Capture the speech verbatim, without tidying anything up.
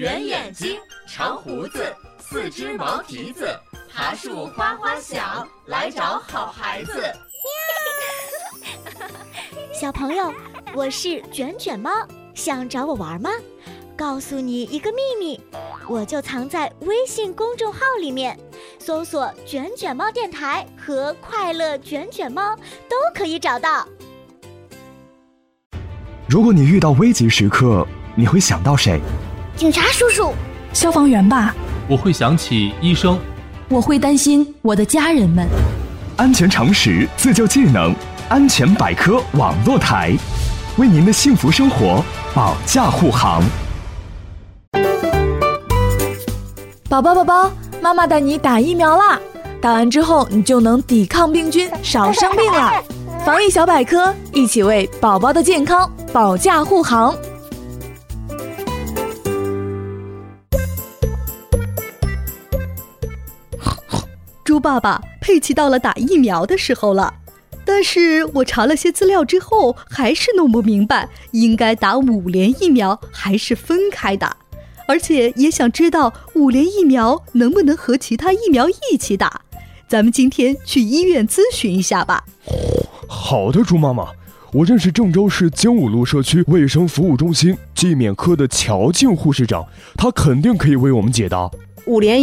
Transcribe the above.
圆眼睛，长胡子，四只毛蹄子，爬树哗哗响，来找好孩子。 小朋友，我是卷卷猫，想找我玩吗？告诉你一个秘密，我就藏在微信公众号里面，搜索卷卷猫电台和快乐卷卷猫都可以找到。 如果你遇到危急时刻，你会想到谁？ 警察叔叔， 消防员吧。 我会想起医生。 我会担心我的家人们。 安全常识，自救技能，安全百科网络台，为您的幸福生活保驾护航。 宝宝宝宝，妈妈带你打疫苗啦！打完之后，你就能抵抗病菌，少生病了。防疫小百科，一起为宝宝的健康保驾护航。 猪爸爸，佩奇到了打疫苗的时候了，但是我查了些资料之后，还是弄不明白应该打五联疫苗还是分开打，而且也想知道五联疫苗能不能和其他疫苗一起打。咱们今天去医院咨询一下吧。 好的，猪妈妈，我认识郑州市精武路社区卫生服务中心季免科的乔静护士长，她肯定可以为我们解答。 五联